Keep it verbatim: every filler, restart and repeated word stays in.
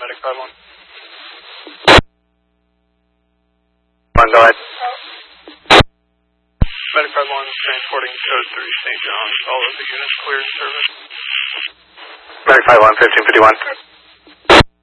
Medic five one. One, go ahead. Medic five one transporting code three Saint John's. All of the units cleared service. Medic five one, fifteen fifty-one.